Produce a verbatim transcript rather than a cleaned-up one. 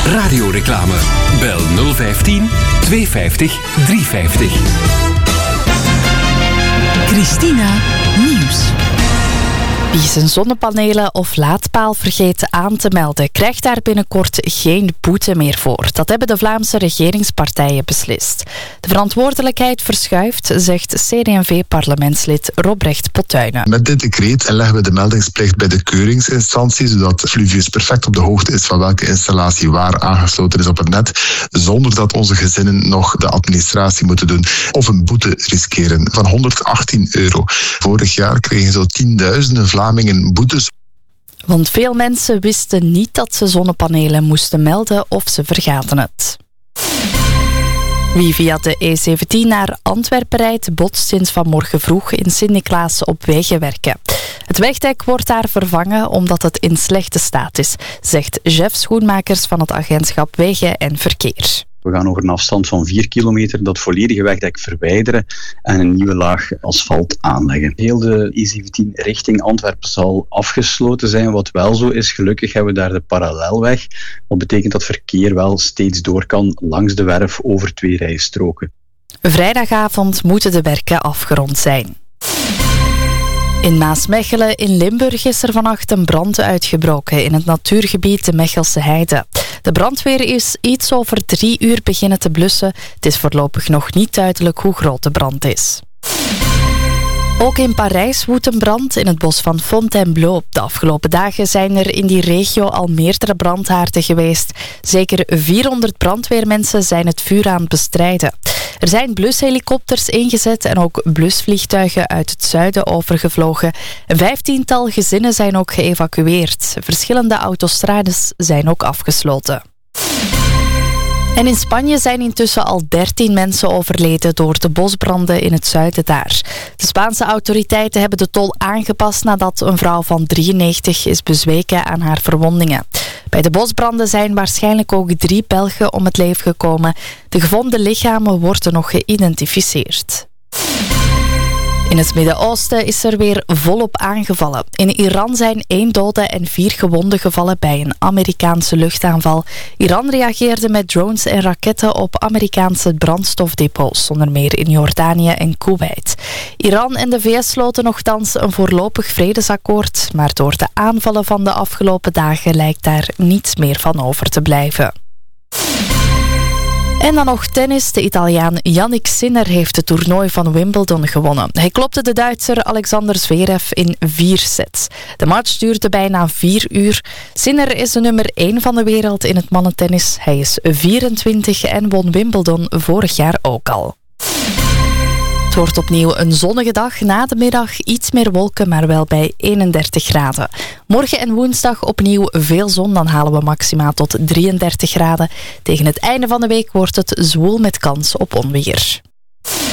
Radioreclame. Bel nul vijftien tweehonderdvijftig driehonderdvijftig. Christina Nieuws. Wie zijn zonnepanelen of laadpaal vergeet aan te melden, krijgt daar binnenkort geen boete meer voor. Dat hebben de Vlaamse regeringspartijen beslist. De verantwoordelijkheid verschuift, zegt C D en V-parlementslid Robrecht Pottuinen. Met dit decreet leggen we de meldingsplicht bij de keuringsinstantie, zodat Fluvius perfect op de hoogte is van welke installatie waar aangesloten is op het net, zonder dat onze gezinnen nog de administratie moeten doen of een boete riskeren van honderdachttien euro. Vorig jaar kregen zo tienduizenden Vlamingen boetes. Want veel mensen wisten niet dat ze zonnepanelen moesten melden of ze vergaten het. Wie via de E zeventien naar Antwerpen rijdt, botst sinds vanmorgen vroeg in Sint-Niklaas op Wegenwerken. Het wegdek wordt daar vervangen omdat het in slechte staat is, zegt Jeff Schoenmakers van het agentschap Wegen en Verkeer. We gaan over een afstand van vier kilometer dat volledige wegdek verwijderen en een nieuwe laag asfalt aanleggen. Heel de E zeventien richting Antwerpen zal afgesloten zijn. Wat wel zo is, gelukkig hebben we daar de parallelweg. Wat betekent dat verkeer wel steeds door kan langs de werf over twee rijstroken. Vrijdagavond moeten de werken afgerond zijn. In Maasmechelen in Limburg is er vannacht een brand uitgebroken in het natuurgebied de Mechelse Heide. De brandweer is iets over drie uur beginnen te blussen. Het is voorlopig nog niet duidelijk hoe groot de brand is. Ook in Parijs woedt een brand in het bos van Fontainebleau. De afgelopen dagen zijn er in die regio al meerdere brandhaarden geweest. Zeker vierhonderd brandweermensen zijn het vuur aan het bestrijden. Er zijn blushelikopters ingezet en ook blusvliegtuigen uit het zuiden overgevlogen. Een vijftiental gezinnen zijn ook geëvacueerd. Verschillende autostrades zijn ook afgesloten. En in Spanje zijn intussen al dertien mensen overleden door de bosbranden in het zuiden daar. De Spaanse autoriteiten hebben de tol aangepast nadat een vrouw van drieënnegentig is bezweken aan haar verwondingen. Bij de bosbranden zijn waarschijnlijk ook drie Belgen om het leven gekomen. De gevonden lichamen worden nog geïdentificeerd. In het Midden-Oosten is er weer volop aangevallen. In Iran zijn één dode en vier gewonden gevallen bij een Amerikaanse luchtaanval. Iran reageerde met drones en raketten op Amerikaanse brandstofdepots, onder meer in Jordanië en Kuwait. Iran en de V S sloten nochtans een voorlopig vredesakkoord, maar door de aanvallen van de afgelopen dagen lijkt daar niets meer van over te blijven. En dan nog tennis. De Italiaan Jannik Sinner heeft het toernooi van Wimbledon gewonnen. Hij klopte de Duitser Alexander Zverev in vier sets. De match duurde bijna vier uur. Sinner is de nummer één van de wereld in het mannentennis. Hij is vierentwintig en won Wimbledon vorig jaar ook al. Het wordt opnieuw een zonnige dag. Na de middag iets meer wolken, maar wel bij eenendertig graden. Morgen en woensdag opnieuw veel zon. Dan halen we maximaal tot drieëndertig graden. Tegen het einde van de week wordt het zwoel met kans op onweer.